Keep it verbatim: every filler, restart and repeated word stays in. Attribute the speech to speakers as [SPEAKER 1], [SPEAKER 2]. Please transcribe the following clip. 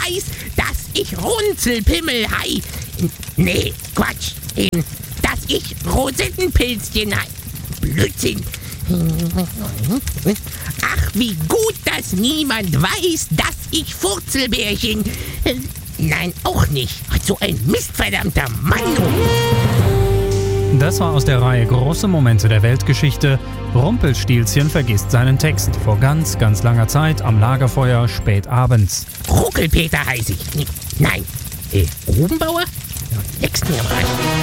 [SPEAKER 1] weiß, dass ich Runzelpimmel hei. Nee, Quatsch. Ähm, dass ich Rosettenpilzchen hei. Blödsinn. Ach, wie gut, dass niemand weiß, dass ich Furzelbärchen... Äh, nein, auch nicht. So ein mistverdammter Mann.
[SPEAKER 2] Das war aus der Reihe Große Momente der Weltgeschichte. Rumpelstilzchen vergisst seinen Text vor ganz, ganz langer Zeit am Lagerfeuer spät abends.
[SPEAKER 1] Ruckelpeter heiße ich. Nein, äh, Grubenbauer? Leckst mir mal.